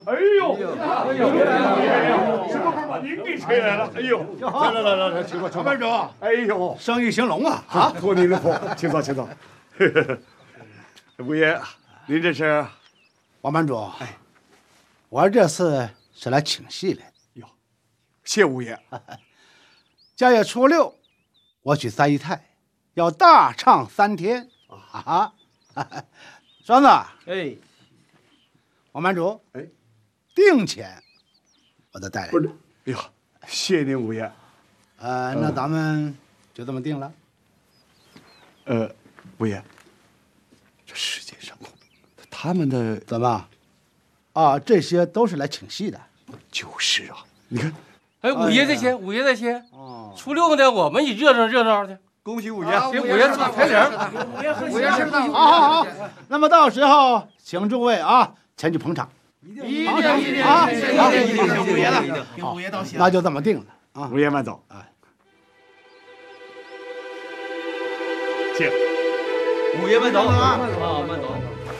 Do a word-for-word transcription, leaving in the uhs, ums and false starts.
哎呦，哎呦，哎呦，什么把您给吹来了？哎呦，来来来来来，请坐，请坐。班主，哎呦， 生意兴隆啊！啊， 托您的福，请坐，请坐。五爷，您这是？ 王班主，哎，我这次是来请戏来的。 哟，谢五爷。 正月初六，我去三姨太，要大唱三天啊！栓子， 哎， 王班主， 哎， 定钱我都带来。 不是，哎呦，谢您五爷。 呃，那咱们就这么定了。 呃，五爷，这世界上他们的怎么？啊，这些都是来请戏的。 就是啊，你看， 哎，五爷在先，五爷在先。哦，初六呢，我们也热闹热闹去。 恭喜五爷， 给五爷打开脸。 五爷五爷吃饭。 好好好，那么到时候请诸位啊前去捧场。 一定一定一定啊！ 一定一定听五爷的，听好五爷道谢。 那就这么定了啊！ 五爷慢走。 哎， 请。 五爷慢走啊！啊，慢走。